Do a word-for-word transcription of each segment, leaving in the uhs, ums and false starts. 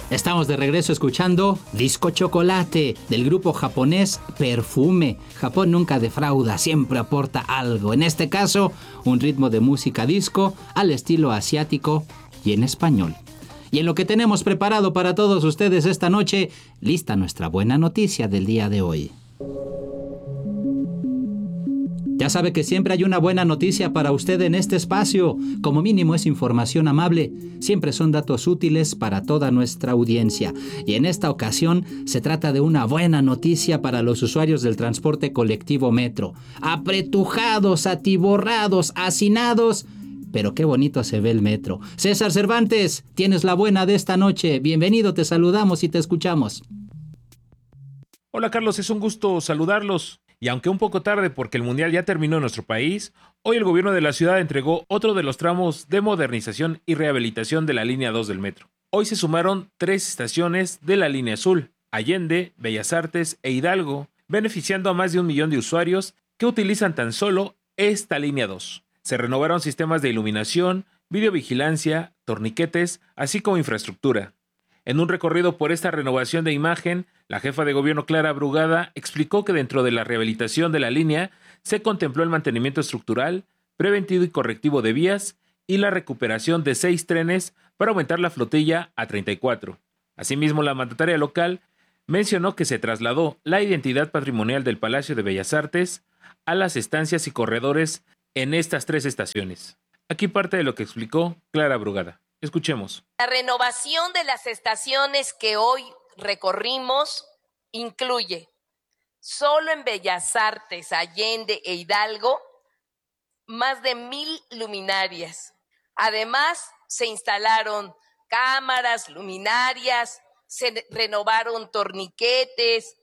Estamos de regreso escuchando Disco Chocolate del grupo japonés Perfume. Japón nunca defrauda, siempre aporta algo. En este caso, un ritmo de música disco al estilo asiático y en español. Y en lo que tenemos preparado para todos ustedes esta noche, lista nuestra buena noticia del día de hoy. Ya sabe que siempre hay una buena noticia para usted en este espacio. Como mínimo es información amable. Siempre son datos útiles para toda nuestra audiencia. Y en esta ocasión se trata de una buena noticia para los usuarios del transporte colectivo metro. Apretujados, atiborrados, hacinados. Pero qué bonito se ve el metro. César Cervantes, tienes la buena de esta noche. Bienvenido, te saludamos y te escuchamos. Hola Carlos, es un gusto saludarlos. Y aunque un poco tarde porque el Mundial ya terminó en nuestro país, hoy el gobierno de la ciudad entregó otro de los tramos de modernización y rehabilitación de la línea dos del metro. Hoy se sumaron tres estaciones de la línea azul, Allende, Bellas Artes e Hidalgo, beneficiando a más de un millón de usuarios que utilizan tan solo esta línea dos. Se renovaron sistemas de iluminación, videovigilancia, torniquetes, así como infraestructura. En un recorrido por esta renovación de imagen, la jefa de gobierno Clara Brugada explicó que dentro de la rehabilitación de la línea se contempló el mantenimiento estructural, preventivo y correctivo de vías y la recuperación de seis trenes para aumentar la flotilla a treinta y cuatro. Asimismo, la mandataria local mencionó que se trasladó la identidad patrimonial del Palacio de Bellas Artes a las estancias y corredores en estas tres estaciones. Aquí parte de lo que explicó Clara Brugada. Escuchemos. La renovación de las estaciones que hoy recorrimos incluye solo en Bellas Artes, Allende e Hidalgo más de mil luminarias. Además, se instalaron cámaras, luminarias, se renovaron torniquetes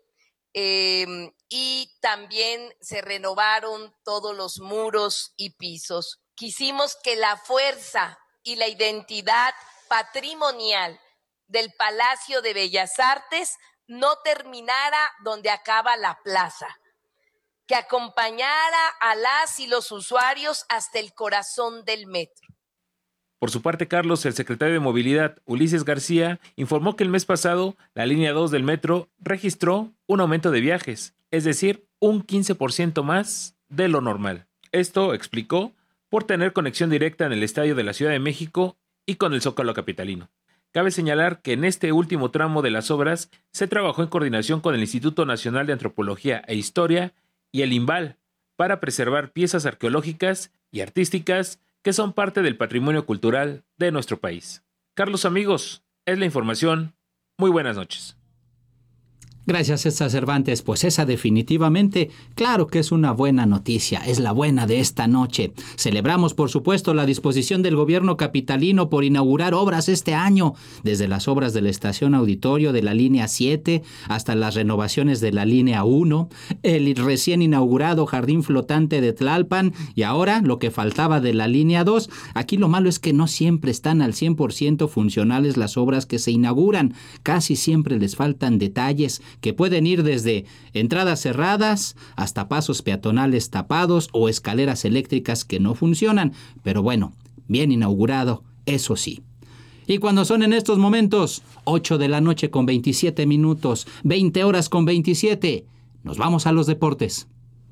eh, y también se renovaron todos los muros y pisos. Quisimos que la fuerza y la identidad patrimonial del Palacio de Bellas Artes no terminara donde acaba la plaza, que acompañara a las y los usuarios hasta el corazón del metro. Por su parte, Carlos, el secretario de Movilidad, Ulises García, informó que el mes pasado la línea dos del metro registró un aumento de viajes, es decir, un quince por ciento más de lo normal. Esto, explicó, por tener conexión directa en el Estadio de la Ciudad de México y con el Zócalo capitalino. Cabe señalar que en este último tramo de las obras se trabajó en coordinación con el Instituto Nacional de Antropología e Historia y el INVAL para preservar piezas arqueológicas y artísticas que son parte del patrimonio cultural de nuestro país. Carlos, amigos, es la información. Muy buenas noches. Gracias, César Cervantes. Pues esa definitivamente, claro que es una buena noticia, es la buena de esta noche. Celebramos, por supuesto, la disposición del gobierno capitalino por inaugurar obras este año, desde las obras de la estación auditorio de la línea siete hasta las renovaciones de la línea uno, el recién inaugurado jardín flotante de Tlalpan y ahora lo que faltaba de la línea dos. Aquí lo malo es que no siempre están al cien por ciento funcionales las obras que se inauguran. Casi siempre les faltan detalles que pueden ir desde entradas cerradas hasta pasos peatonales tapados o escaleras eléctricas que no funcionan. Pero bueno, bien inaugurado, eso sí. Y cuando son en estos momentos, ocho de la noche con veintisiete minutos, veinte horas con veintisiete, nos vamos a los deportes.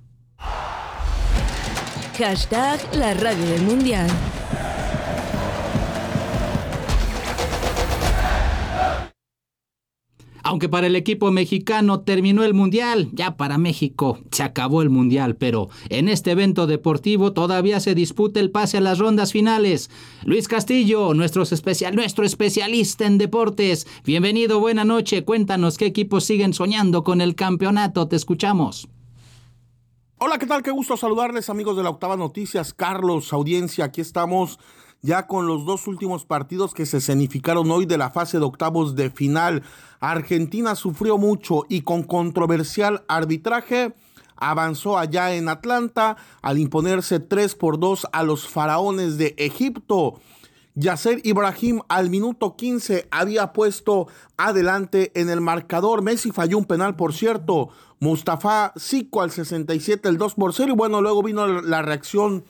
Hashtag la radio del Mundial. Aunque para el equipo mexicano terminó el Mundial, ya para México se acabó el Mundial, pero en este evento deportivo todavía se disputa el pase a las rondas finales. Luis Castillo, nuestro, especial, nuestro especialista en deportes, bienvenido, buena noche, cuéntanos qué equipos siguen soñando con el campeonato, te escuchamos. Hola, ¿qué tal? Qué gusto saludarles, amigos de la Octava Noticias. Carlos, audiencia, aquí estamos ya con los dos últimos partidos que se escenificaron hoy de la fase de octavos de final. Argentina sufrió mucho y con controversial arbitraje avanzó allá en Atlanta al imponerse tres por dos a los faraones de Egipto. Yasser Ibrahim al minuto quince había puesto adelante en el marcador. Messi falló un penal, por cierto. Mustafa Zico al sesenta y siete el dos por cero. Y bueno, luego vino la reacción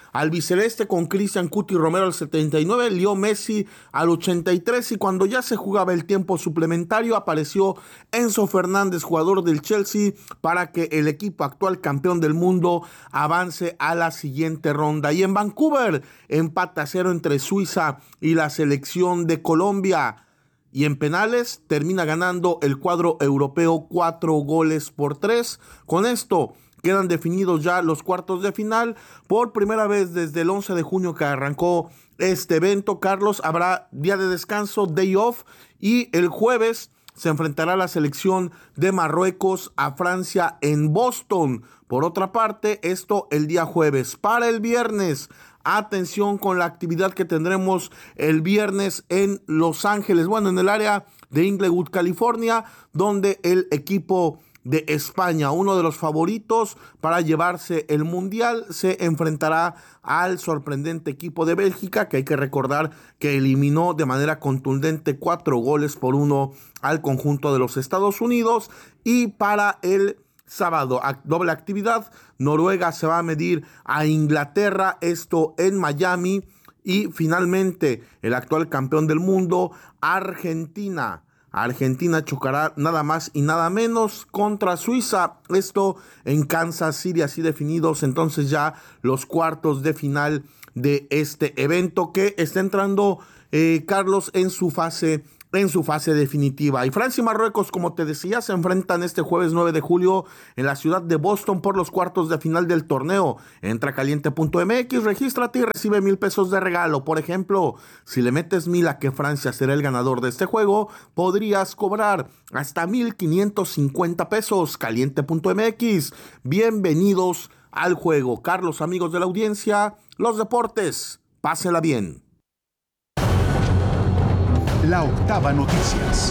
albiceleste con Cristian Cuti Romero al setenta y nueve, Leo Messi al ochenta y tres, y cuando ya se jugaba el tiempo suplementario apareció Enzo Fernández, jugador del Chelsea, para que el equipo actual campeón del mundo avance a la siguiente ronda. Y en Vancouver, empate a cero entre Suiza y la selección de Colombia. Y en penales termina ganando el cuadro europeo cuatro goles por tres. Con esto quedan definidos ya los cuartos de final. Por primera vez desde el once de junio que arrancó este evento, Carlos, habrá día de descanso, day off, y el jueves se enfrentará la selección de Marruecos a Francia en Boston. Por otra parte, esto el día jueves. Para el viernes, atención con la actividad que tendremos el viernes en Los Ángeles, bueno, en el área de Inglewood, California, donde el equipo de España, uno de los favoritos para llevarse el Mundial, se enfrentará al sorprendente equipo de Bélgica, que hay que recordar que eliminó de manera contundente cuatro goles por uno al conjunto de los Estados Unidos. Y para el sábado, doble actividad, Noruega se va a medir a Inglaterra, esto en Miami. Y finalmente, el actual campeón del mundo, Argentina. Argentina chocará nada más y nada menos contra Suiza, esto en Kansas City, así definidos entonces ya los cuartos de final de este evento que está entrando, eh, Carlos, en su fase en su fase definitiva. Y Francia y Marruecos, como te decía, se enfrentan este jueves nueve de julio en la ciudad de Boston por los cuartos de final del torneo. Entra a caliente punto m x, regístrate y recibe mil pesos de regalo. Por ejemplo, si le metes mil a que Francia será el ganador de este juego, podrías cobrar hasta mil quinientos cincuenta pesos. caliente punto m x. Bienvenidos al juego. Carlos, amigos de la audiencia, los deportes, pásela bien. La Octava Noticias.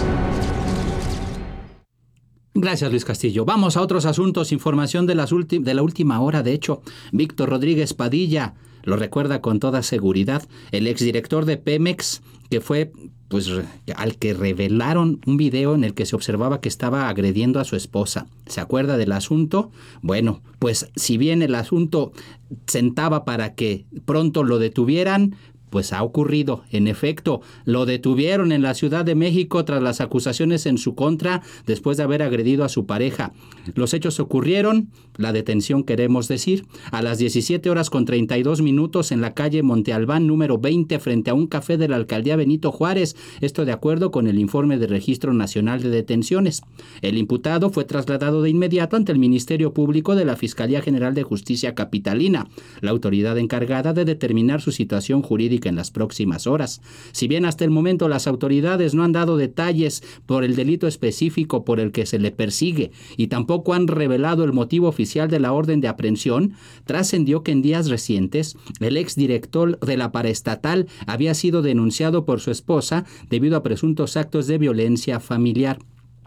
Gracias, Luis Castillo. Vamos a otros asuntos. Información de, las ulti- de la última hora. De hecho, Víctor Rodríguez Padilla lo recuerda con toda seguridad. El exdirector de Pemex, que fue pues al que revelaron un video en el que se observaba que estaba agrediendo a su esposa. ¿Se acuerda del asunto? Bueno, pues si bien el asunto sentaba para que pronto lo detuvieran, pues ha ocurrido. En efecto, lo detuvieron en la Ciudad de México tras las acusaciones en su contra después de haber agredido a su pareja. Los hechos ocurrieron, la detención queremos decir, a las diecisiete horas con treinta y dos minutos en la calle Monte Albán número veinte frente a un café de la alcaldía Benito Juárez. Esto de acuerdo con el informe del Registro Nacional de Detenciones. El imputado fue trasladado de inmediato ante el Ministerio Público de la Fiscalía General de Justicia Capitalina, la autoridad encargada de determinar su situación jurídica en las próximas horas. Si bien hasta el momento las autoridades no han dado detalles por el delito específico por el que se le persigue y tampoco han revelado el motivo oficial de la orden de aprehensión, trascendió que en días recientes el exdirector de la paraestatal había sido denunciado por su esposa debido a presuntos actos de violencia familiar.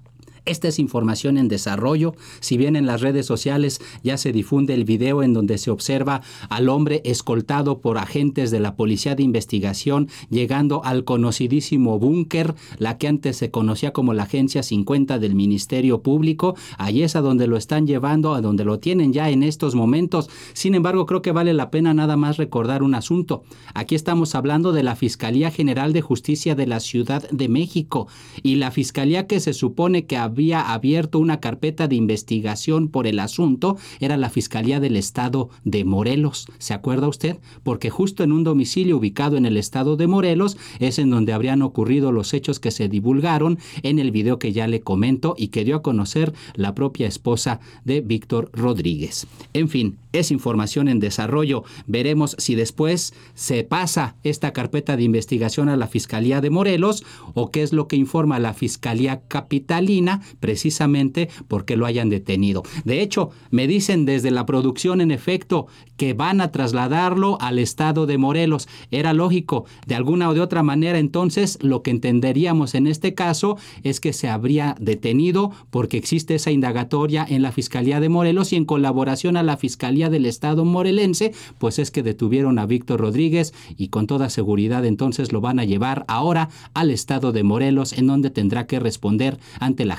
Esta es información en desarrollo, si bien en las redes sociales ya se difunde el video en donde se observa al hombre escoltado por agentes de la Policía de Investigación llegando al conocidísimo búnker, la que antes se conocía como la Agencia cincuenta del Ministerio Público. Allí es a donde lo están llevando, a donde lo tienen ya en estos momentos. Sin embargo, creo que vale la pena nada más recordar un asunto. Aquí estamos hablando de la Fiscalía General de Justicia de la Ciudad de México y la Fiscalía que se supone que había había abierto una carpeta de investigación por el asunto era la Fiscalía del Estado de Morelos. ¿Se acuerda usted? Porque justo en un domicilio ubicado en el estado de Morelos es en donde habrían ocurrido los hechos que se divulgaron en el video que ya le comento y que dio a conocer la propia esposa de Víctor Rodríguez. En fin, es información en desarrollo. Veremos si después se pasa esta carpeta de investigación a la Fiscalía de Morelos o qué es lo que informa la Fiscalía Capitalina precisamente porque lo hayan detenido. De hecho, me dicen desde la producción en efecto que van a trasladarlo al estado de Morelos. Era lógico, de alguna o de otra manera entonces lo que entenderíamos en este caso es que se habría detenido porque existe esa indagatoria en la Fiscalía de Morelos y en colaboración a la Fiscalía del Estado morelense, pues es que detuvieron a Víctor Rodríguez y con toda seguridad entonces lo van a llevar ahora al estado de Morelos en donde tendrá que responder ante la gente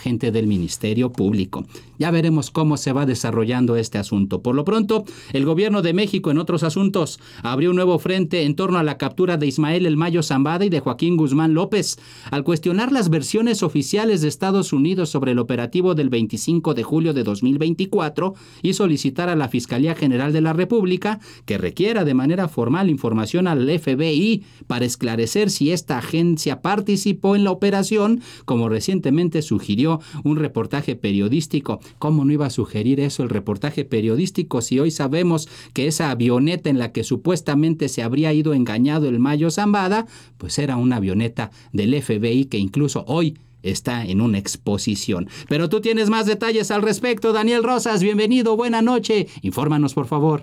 agente del Ministerio Público. Ya veremos cómo se va desarrollando este asunto. Por lo pronto, el gobierno de México, en otros asuntos, abrió un nuevo frente en torno a la captura de Ismael El Mayo Zambada y de Joaquín Guzmán López, al cuestionar las versiones oficiales de Estados Unidos sobre el operativo del veinticinco de julio de dos mil veinticuatro y solicitar a la Fiscalía General de la República que requiera de manera formal información al F B I para esclarecer si esta agencia participó en la operación, como recientemente sugirió un reportaje periodístico. ¿Cómo no iba a sugerir eso el reportaje periodístico si hoy sabemos que esa avioneta en la que supuestamente se habría ido engañado el Mayo Zambada, pues era una avioneta del F B I que incluso hoy está en una exposición? Pero tú tienes más detalles al respecto, Daniel Rosas. Bienvenido, buena noche. Infórmanos, por favor.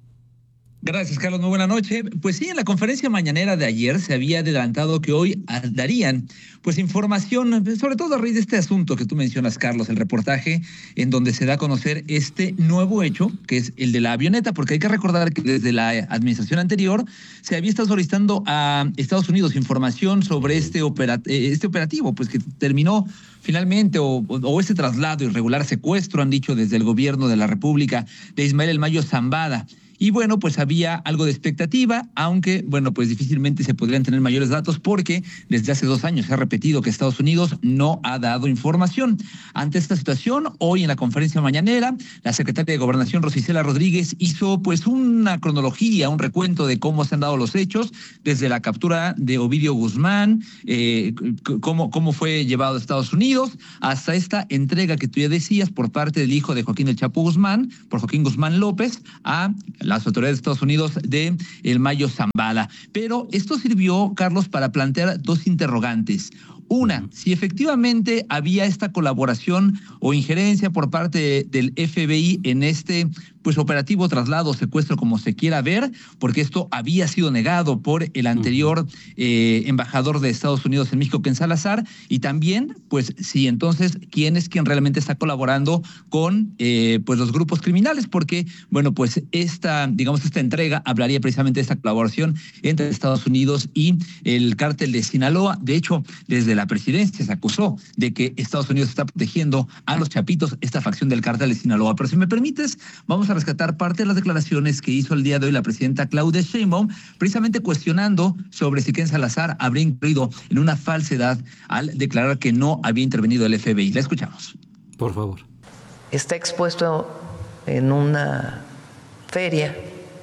Gracias, Carlos. Muy buena noche. Pues sí, en la conferencia mañanera de ayer se había adelantado que hoy darían pues información, sobre todo a raíz de este asunto que tú mencionas, Carlos, el reportaje en donde se da a conocer este nuevo hecho, que es el de la avioneta, porque hay que recordar que desde la administración anterior se había estado solicitando a Estados Unidos información sobre este, opera, este operativo, pues que terminó finalmente, o, o este traslado irregular, secuestro, han dicho desde el gobierno de la República, de Ismael El Mayo Zambada. Y bueno, pues había algo de expectativa, aunque, bueno, pues difícilmente se podrían tener mayores datos porque desde hace dos años se ha repetido que Estados Unidos no ha dado información. Ante esta situación, hoy en la conferencia mañanera, la secretaria de Gobernación, Rosa Isela Rodríguez, hizo pues una cronología, un recuento de cómo se han dado los hechos, desde la captura de Ovidio Guzmán, eh, cómo, cómo fue llevado a Estados Unidos, hasta esta entrega que tú ya decías por parte del hijo de Joaquín El Chapo Guzmán, por Joaquín Guzmán López, a las autoridades de Estados Unidos de El Mayo Zambada. Pero esto sirvió, Carlos, para plantear dos interrogantes. Una, si efectivamente había esta colaboración o injerencia por parte del F B I en este pues operativo, traslado, secuestro, como se quiera ver, porque esto había sido negado por el anterior eh, embajador de Estados Unidos en México, Ken Salazar, y también, pues, si entonces, ¿quién es quien realmente está colaborando con eh, pues los grupos criminales? Porque, bueno, pues esta, digamos, esta entrega hablaría precisamente de esta colaboración entre Estados Unidos y el cártel de Sinaloa. De hecho, desde la presidencia se acusó de que Estados Unidos está protegiendo a los chapitos, esta facción del cártel de Sinaloa. Pero si me permites, vamos a rescatar parte de las declaraciones que hizo el día de hoy la presidenta Claudia Sheinbaum, precisamente cuestionando sobre si Ken Salazar habría incluido en una falsedad al declarar que no había intervenido el F B I. La escuchamos. Por favor. Está expuesto en una feria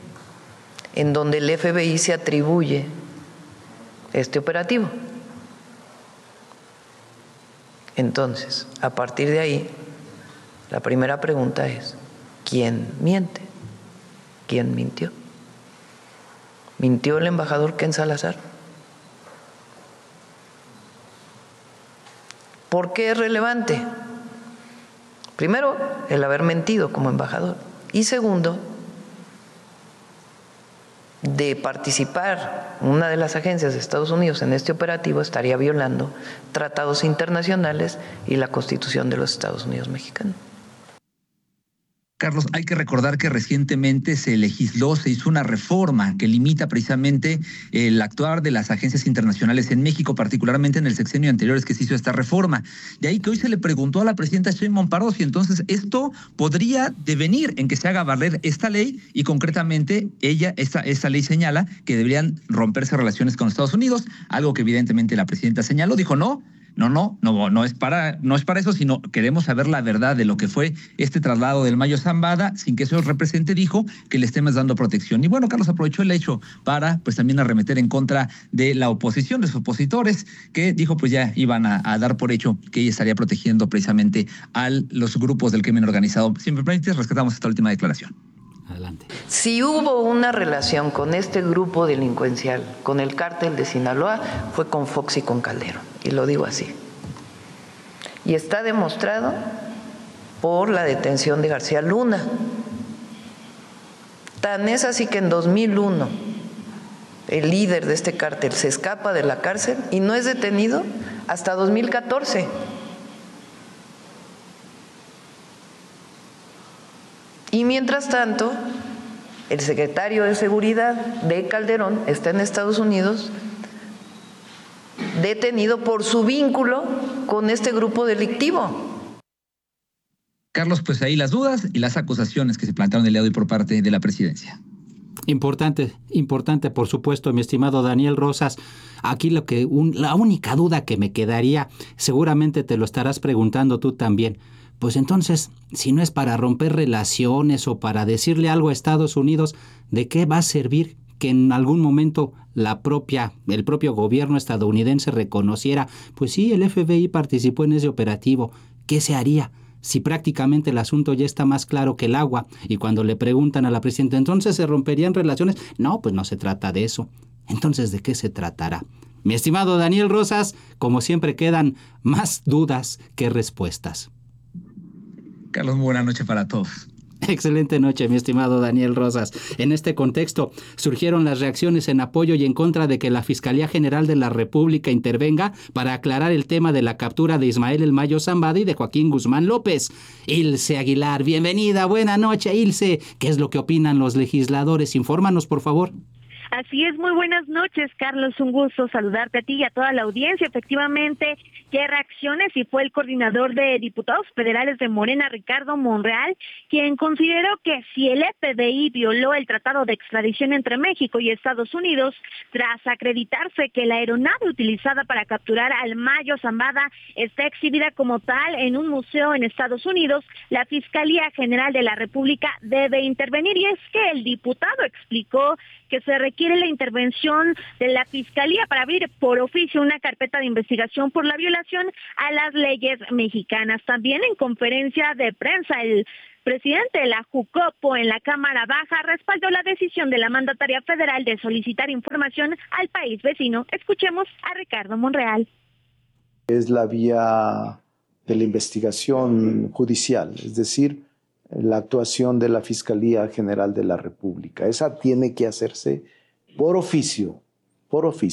en donde el F B I se atribuye este operativo. Entonces, a partir de ahí, la primera pregunta es, ¿quién miente? ¿Quién mintió? ¿Mintió el embajador Ken Salazar? ¿Por qué es relevante? Primero, el haber mentido como embajador. Y segundo, de participar una de las agencias de Estados Unidos en este operativo estaría violando tratados internacionales y la Constitución de los Estados Unidos mexicanos. Carlos, hay que recordar que recientemente se legisló, se hizo una reforma que limita precisamente el actuar de las agencias internacionales en México, particularmente en el sexenio anterior es que se hizo esta reforma. De ahí que hoy se le preguntó a la presidenta Sheinbaum Pardo si entonces esto podría devenir en que se haga valer esta ley y concretamente ella, esta, esta ley señala que deberían romperse relaciones con Estados Unidos, algo que evidentemente la presidenta señaló, dijo no, No, no, no, no es para, no es para eso, sino queremos saber la verdad de lo que fue este traslado del Mayo Zambada, sin que eso represente, dijo, que le estemos dando protección. Y bueno, Carlos aprovechó el hecho para, pues también arremeter en contra de la oposición, de sus opositores, que dijo, pues ya iban a, a dar por hecho que ella estaría protegiendo precisamente a los grupos del crimen organizado. Si me permites, rescatamos esta última declaración. Adelante. Si hubo una relación con este grupo delincuencial, con el cártel de Sinaloa, fue con Fox y con Calderón, y lo digo así. Y está demostrado por la detención de García Luna. Tan es así que en dos mil uno el líder de este cártel se escapa de la cárcel y no es detenido hasta dos mil catorce. Y mientras tanto, el secretario de Seguridad de Calderón está en Estados Unidos detenido por su vínculo con este grupo delictivo. Carlos, pues ahí las dudas y las acusaciones que se plantearon el día de hoy por parte de la presidencia. Importante, importante, por supuesto, mi estimado Daniel Rosas. Aquí lo que un, la única duda que me quedaría, seguramente te lo estarás preguntando tú también. Pues entonces, si no es para romper relaciones o para decirle algo a Estados Unidos, ¿de qué va a servir que en algún momento la propia, el propio gobierno estadounidense reconociera, pues sí, el F B I participó en ese operativo? ¿Qué se haría si prácticamente el asunto ya está más claro que el agua? Y cuando le preguntan a la presidenta, ¿entonces se romperían relaciones? No, pues no se trata de eso. Entonces, ¿de qué se tratará? Mi estimado Daniel Rosas, como siempre quedan más dudas que respuestas. Carlos, muy buena noche para todos. Excelente noche, mi estimado Daniel Rosas. En este contexto, surgieron las reacciones en apoyo y en contra de que la Fiscalía General de la República intervenga para aclarar el tema de la captura de Ismael El Mayo Zambada y de Joaquín Guzmán López. Ilse Aguilar, bienvenida, buena noche, Ilse. ¿Qué es lo que opinan los legisladores? Infórmanos, por favor. Así es, muy buenas noches, Carlos, un gusto saludarte a ti y a toda la audiencia. Efectivamente, ¿qué reacciones? Y fue el coordinador de diputados federales de Morena, Ricardo Monreal, quien consideró que si el F B I violó el tratado de extradición entre México y Estados Unidos, tras acreditarse que la aeronave utilizada para capturar al Mayo Zambada está exhibida como tal en un museo en Estados Unidos, la Fiscalía General de la República debe intervenir. Y es que el diputado explicó que se requiere la intervención de la Fiscalía para abrir por oficio una carpeta de investigación por la violación a las leyes mexicanas. También en conferencia de prensa, el presidente de la Jucopo en la Cámara Baja respaldó la decisión de la mandataria federal de solicitar información al país vecino. Escuchemos a Ricardo Monreal. Es la vía de la investigación judicial, es decir, la actuación de la Fiscalía General de la República. Esa tiene que hacerse por oficio, por oficio.